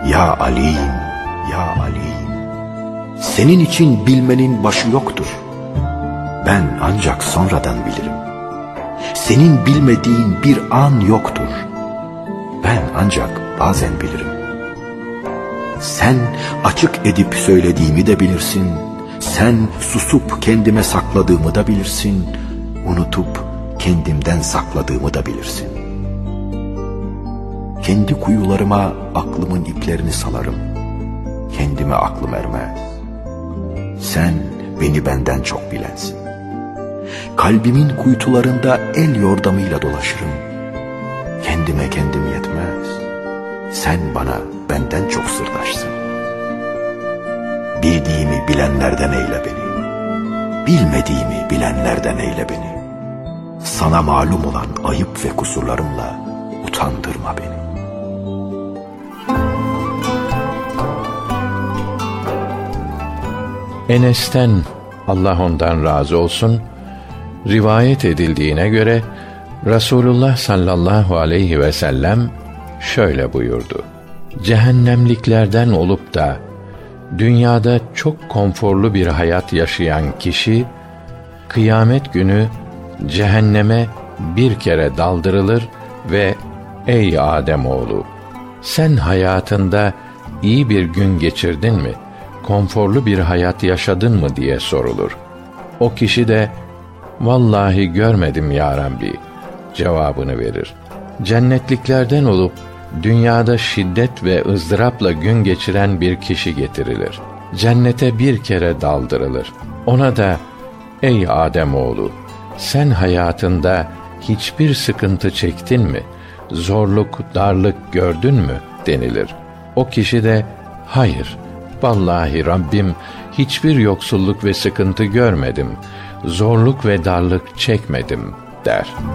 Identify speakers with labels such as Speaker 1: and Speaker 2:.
Speaker 1: Ya Alim, ya Alim, senin için bilmenin başı yoktur. Ben ancak sonradan bilirim. Senin bilmediğin bir an yoktur. Ben ancak bazen bilirim. Sen açık edip söylediğimi de bilirsin. Sen susup kendime sakladığımı da bilirsin. Unutup kendimden sakladığımı da bilirsin. Kendi kuyularıma aklımın iplerini salarım. Kendime aklım ermez. Sen beni benden çok bilensin. Kalbimin kuytularında el yordamıyla dolaşırım. Kendime kendim yetmez. Sen bana benden çok sırdaşsın. Bildiğimi bilenlerden eyle beni. Bilmediğimi bilenlerden eyle beni. Sana malum olan ayıp ve kusurlarımla utandırma beni.
Speaker 2: Enes'ten, Allah ondan razı olsun, rivayet edildiğine göre Resulullah sallallahu aleyhi ve sellem şöyle buyurdu: cehennemliklerden olup da dünyada çok konforlu bir hayat yaşayan kişi, kıyamet günü cehenneme bir kere daldırılır ve ey Ademoğlu, sen hayatında iyi bir gün geçirdin mi, konforlu bir hayat yaşadın mı diye sorulur. O kişi de vallahi görmedim ya Rabbi cevabını verir. Cennetliklerden olup dünyada şiddet ve ızdırapla gün geçiren bir kişi getirilir. Cennete bir kere daldırılır. Ona da ey Ademoğlu, sen hayatında hiçbir sıkıntı çektin mi, zorluk, darlık gördün mü denilir. O kişi de hayır, vallahi Rabbim hiçbir yoksulluk ve sıkıntı görmedim, zorluk ve darlık çekmedim der.